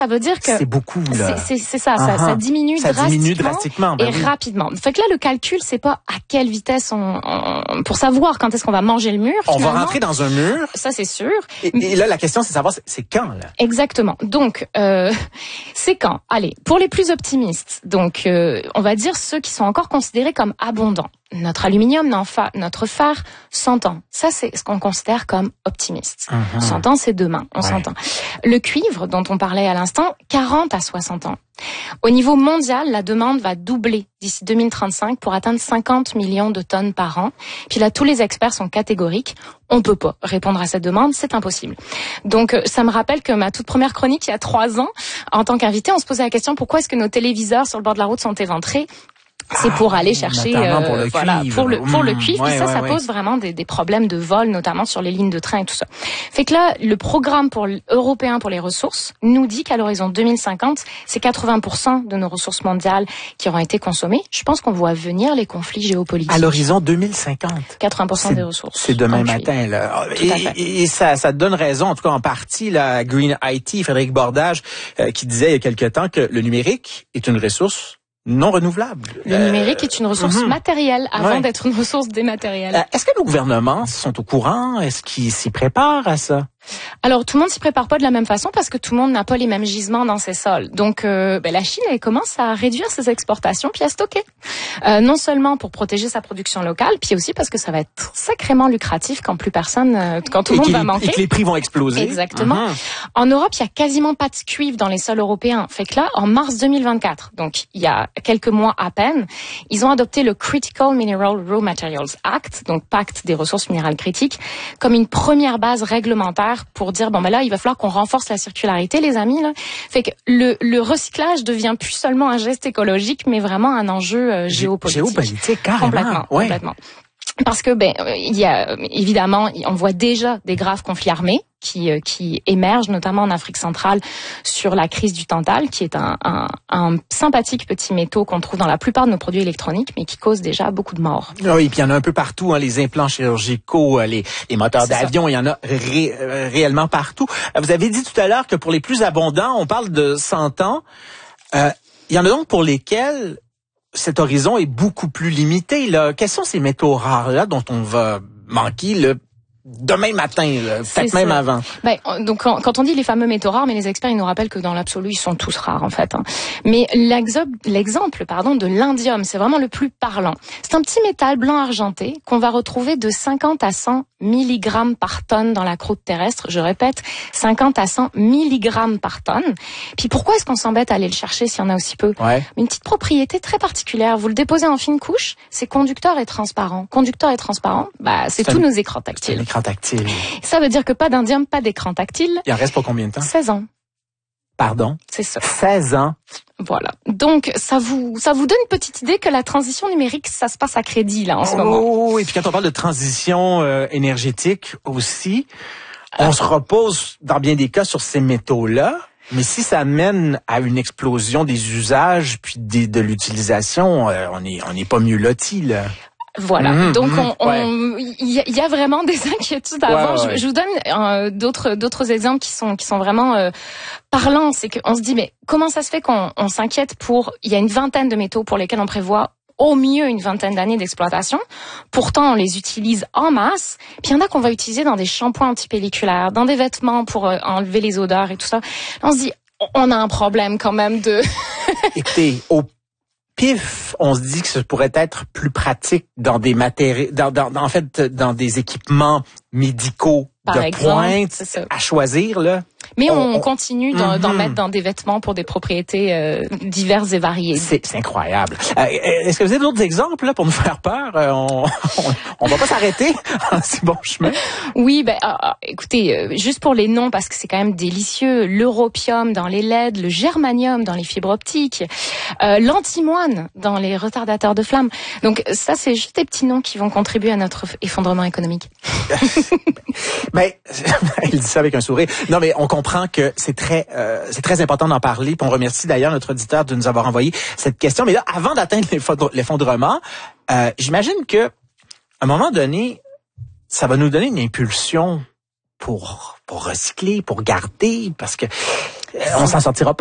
Ça veut dire que c'est beaucoup là. C'est ça, ça diminue drastiquement et rapidement. Fait que là le calcul c'est pas à quelle vitesse pour savoir quand est-ce qu'on va manger le mur. On va rentrer dans un mur. Ça c'est sûr. Et là la question c'est de savoir c'est quand là. Exactement. Donc c'est quand. Allez, pour les plus optimistes. Donc on va dire ceux qui sont encore considérés comme abondants. Notre aluminium, notre fer, 100 ans. Ça, c'est ce qu'on considère comme optimiste. 100 ans, c'est demain, on s'entend. Le cuivre, dont on parlait à l'instant, 40 à 60 ans. Au niveau mondial, la demande va doubler d'ici 2035 pour atteindre 50 millions de tonnes par an. Puis là, tous les experts sont catégoriques. On peut pas répondre à cette demande, c'est impossible. Donc, ça me rappelle que ma toute première chronique, il y a 3 ans, en tant qu'invité, on se posait la question, pourquoi est-ce que nos téléviseurs sur le bord de la route sont éventrés? C'est pour aller chercher pour le cuivre. Et ça pose vraiment des problèmes de vol, notamment sur les lignes de train et tout ça. Fait que là, le programme européen pour les ressources nous dit qu'à l'horizon 2050, c'est 80% de nos ressources mondiales qui auront été consommées. Je pense qu'on voit venir les conflits géopolitiques. À l'horizon 2050. 80% des ressources. C'est demain matin, là. Et ça donne raison, en tout cas en partie, la Green IT, Frédéric Bordage, qui disait il y a quelque temps que le numérique est une ressource non renouvelable. Le numérique est une ressource matérielle avant d'être une ressource dématérielle. Est-ce que nos gouvernements sont au courant? Est-ce qu'ils s'y préparent à ça? Alors, tout le monde s'y prépare pas de la même façon parce que tout le monde n'a pas les mêmes gisements dans ses sols. Donc, la Chine, elle commence à réduire ses exportations puis à stocker. Non seulement pour protéger sa production locale, puis aussi parce que ça va être sacrément lucratif quand quand tout le monde va manquer. Et que les prix vont exploser. Exactement. En Europe, il y a quasiment pas de cuivre dans les sols européens. Fait que là, en mars 2024, donc il y a quelques mois à peine, ils ont adopté le Critical Mineral Raw Materials Act, donc pacte des ressources minérales critiques, comme une première base réglementaire pour dire là il va falloir qu'on renforce la circularité les amis là. Fait que le recyclage devient plus seulement un geste écologique mais vraiment un enjeu géopolitique carrément. Complètement. Parce que il y a évidemment on voit déjà des graves conflits armés qui émergent notamment en Afrique centrale sur la crise du tantal qui est un sympathique petit métaux qu'on trouve dans la plupart de nos produits électroniques mais qui cause déjà beaucoup de morts. Oui, puis il y en a un peu partout les implants chirurgicaux, les moteurs d'avion, il y en a réellement partout. Vous avez dit tout à l'heure que pour les plus abondants, on parle de 100 ans. Il y en a donc pour lesquels cet horizon est beaucoup plus limité. Là. Quels sont ces métaux rares-là dont on va manquer demain matin, peut-être même avant? Donc quand on dit les fameux métaux rares, mais les experts ils nous rappellent que dans l'absolu ils sont tous rares en fait. Mais l'exemple de l'indium, c'est vraiment le plus parlant. C'est un petit métal blanc argenté qu'on va retrouver de 50 à 100 milligrammes par tonne dans la croûte terrestre. Je répète, 50 à 100 milligrammes par tonne. Puis pourquoi est-ce qu'on s'embête à aller le chercher s'il y en a aussi peu? Une petite propriété très particulière. Vous le déposez en fine couche, c'est conducteur et transparent. Conducteur et transparent, c'est tous nos écrans tactiles. Tactile. Ça veut dire que pas d'indium, pas d'écran tactile. Il en reste pour combien de temps? 16 ans. Pardon? C'est ça. 16 ans. Voilà. Donc, ça vous donne une petite idée que la transition numérique, ça se passe à crédit, là, en ce moment. Et puis quand on parle de transition énergétique aussi, on se repose, dans bien des cas, sur ces métaux-là. Mais si ça mène à une explosion des usages puis de l'utilisation, on n'est pas mieux lotis, là. Voilà. Donc il y a vraiment des inquiétudes à avoir. Je vous donne d'autres exemples qui sont vraiment parlants. C'est qu'on se dit mais comment ça se fait qu'on s'inquiète il y a une vingtaine de métaux pour lesquels on prévoit au mieux une vingtaine d'années d'exploitation. Pourtant, on les utilise en masse. Puis il y en a qu'on va utiliser dans des shampoings antipelliculaires, dans des vêtements pour enlever les odeurs et tout ça. Là, on se dit on a un problème quand même de. Écoutez, au pif, on se dit que ce pourrait être plus pratique dans des matériaux, dans des équipements médicaux de pointe à choisir là. Mais on continue d'en mettre dans des vêtements pour des propriétés diverses et variées. C'est incroyable. Est-ce que vous avez d'autres exemples là pour nous faire peur? On va pas s'arrêter en si bon chemin. Oui, écoutez, juste pour les noms parce que c'est quand même délicieux. L'europium dans les LED, le germanium dans les fibres optiques, l'antimoine dans les retardateurs de flamme. Donc ça, c'est juste des petits noms qui vont contribuer à notre effondrement économique. Il dit ça avec un sourire. Non, mais on comprend que c'est très important d'en parler. Puis on remercie d'ailleurs notre auditeur de nous avoir envoyé cette question. Mais là, avant d'atteindre l'effondrement, j'imagine que à un moment donné, ça va nous donner une impulsion pour recycler, pour garder, parce que on s'en sortira pas.